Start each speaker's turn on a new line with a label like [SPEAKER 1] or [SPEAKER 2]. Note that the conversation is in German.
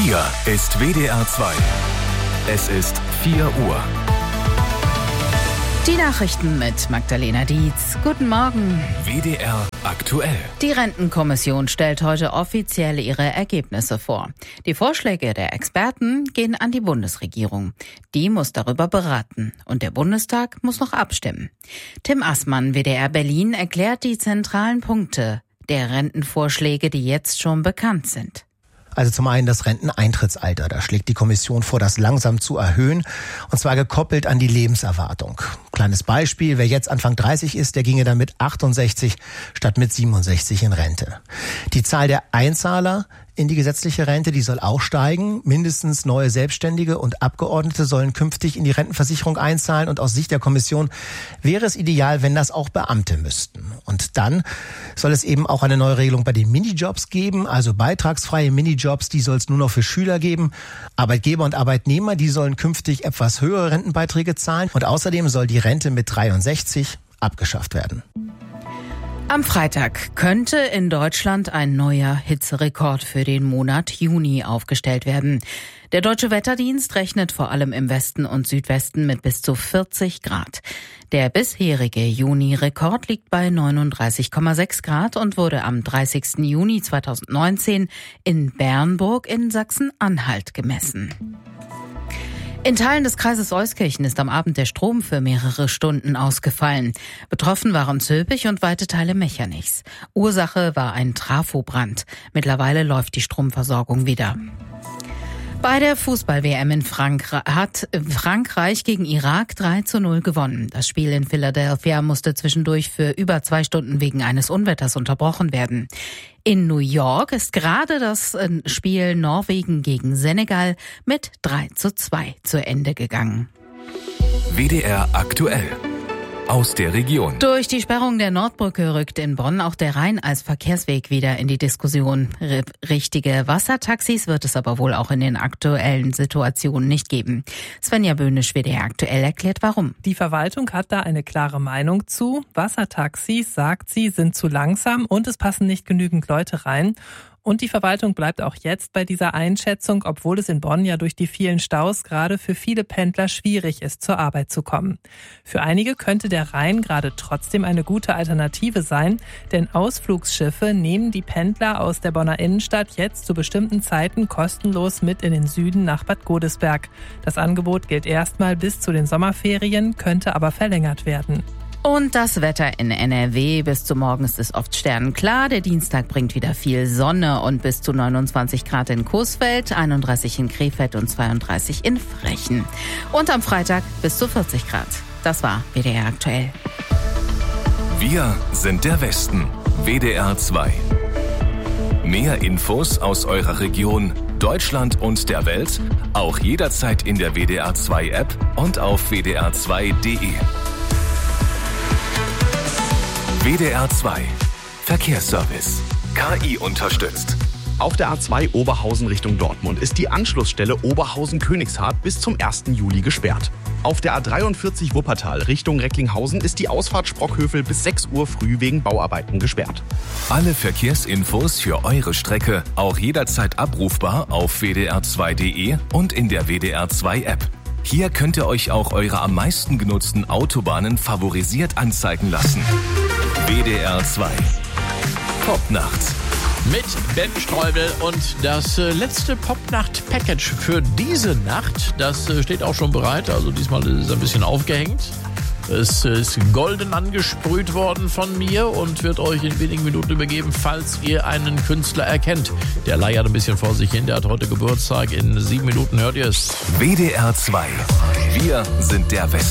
[SPEAKER 1] Hier ist WDR 2. Es ist 4 Uhr.
[SPEAKER 2] Die Nachrichten mit Magdalena Dietz. Guten Morgen.
[SPEAKER 1] WDR aktuell.
[SPEAKER 2] Die Rentenkommission stellt heute offiziell ihre Ergebnisse vor. Die Vorschläge der Experten gehen an die Bundesregierung. Die muss darüber beraten und der Bundestag muss noch abstimmen. Tim Assmann, WDR Berlin, erklärt die zentralen Punkte der Rentenvorschläge, die jetzt schon bekannt sind.
[SPEAKER 3] Also zum einen das Renteneintrittsalter. Da schlägt die Kommission vor, das langsam zu erhöhen. Und zwar gekoppelt an die Lebenserwartung. Kleines Beispiel, wer jetzt Anfang 30 ist, der ginge dann mit 68 statt mit 67 in Rente. Die Zahl der Einzahler in die gesetzliche Rente, die soll auch steigen. Mindestens neue Selbstständige und Abgeordnete sollen künftig in die Rentenversicherung einzahlen. Und aus Sicht der Kommission wäre es ideal, wenn das auch Beamte müssten. Und dann soll es eben auch eine neue Regelung bei den Minijobs geben, also beitragsfreie Minijobs, die soll es nur noch für Schüler geben. Arbeitgeber und Arbeitnehmer, die sollen künftig etwas höhere Rentenbeiträge zahlen. Und außerdem soll die Rente mit 63 abgeschafft werden.
[SPEAKER 2] Am Freitag könnte in Deutschland ein neuer Hitzerekord für den Monat Juni aufgestellt werden. Der Deutsche Wetterdienst rechnet vor allem im Westen und Südwesten mit bis zu 40 Grad. Der bisherige Juni-Rekord liegt bei 39,6 Grad und wurde am 30. Juni 2019 in Bernburg in Sachsen-Anhalt gemessen. In Teilen des Kreises Euskirchen ist am Abend der Strom für mehrere Stunden ausgefallen. Betroffen waren Zülpich und weite Teile Mechernichs. Ursache war ein Trafobrand. Mittlerweile läuft die Stromversorgung wieder. Bei der Fußball-WM in hat Frankreich gegen Irak 3:0 gewonnen. Das Spiel in Philadelphia musste zwischendurch für über 2 Stunden wegen eines Unwetters unterbrochen werden. In New York ist gerade das Spiel Norwegen gegen Senegal mit 3:2 zu Ende gegangen.
[SPEAKER 1] WDR aktuell. Aus der Region.
[SPEAKER 2] Durch die Sperrung der Nordbrücke rückt in Bonn auch der Rhein als Verkehrsweg wieder in die Diskussion. Richtige Wassertaxis wird es aber wohl auch in den aktuellen Situationen nicht geben. Svenja Böhnisch, WDR aktuell, erklärt warum.
[SPEAKER 4] Die Verwaltung hat da eine klare Meinung zu. Wassertaxis, sagt sie, sind zu langsam und es passen nicht genügend Leute rein. Und die Verwaltung bleibt auch jetzt bei dieser Einschätzung, obwohl es in Bonn ja durch die vielen Staus gerade für viele Pendler schwierig ist, zur Arbeit zu kommen. Für einige könnte der Rhein gerade trotzdem eine gute Alternative sein, denn Ausflugsschiffe nehmen die Pendler aus der Bonner Innenstadt jetzt zu bestimmten Zeiten kostenlos mit in den Süden nach Bad Godesberg. Das Angebot gilt erstmal bis zu den Sommerferien, könnte aber verlängert werden.
[SPEAKER 2] Und das Wetter in NRW. Bis zum Morgen ist es oft sternenklar. Der Dienstag bringt wieder viel Sonne und bis zu 29 Grad in Coesfeld, 31 in Krefeld und 32 in Frechen. Und am Freitag bis zu 40 Grad. Das war WDR aktuell.
[SPEAKER 1] Wir sind der Westen. WDR 2. Mehr Infos aus eurer Region, Deutschland und der Welt, auch jederzeit in der WDR 2 App und auf wdr2.de. WDR 2 Verkehrsservice. KI unterstützt.
[SPEAKER 5] Auf der A2 Oberhausen Richtung Dortmund ist die Anschlussstelle Oberhausen-Königshardt bis zum 1. Juli gesperrt. Auf der A43 Wuppertal Richtung Recklinghausen ist die Ausfahrt Sprockhövel bis 6 Uhr früh wegen Bauarbeiten gesperrt.
[SPEAKER 1] Alle Verkehrsinfos für eure Strecke auch jederzeit abrufbar auf wdr2.de und in der WDR 2 App. Hier könnt ihr euch auch eure am meisten genutzten Autobahnen favorisiert anzeigen lassen. WDR 2 Popnacht
[SPEAKER 6] mit Ben Streubel und das letzte Popnacht-Package für diese Nacht, das steht auch schon bereit, also diesmal ist es ein bisschen aufgehängt. Es ist golden angesprüht worden von mir und wird euch in wenigen Minuten übergeben, falls ihr einen Künstler erkennt. Der leiert ein bisschen vor sich hin, der hat heute Geburtstag, in 7 Minuten hört ihr es.
[SPEAKER 1] WDR 2, wir sind der Westen.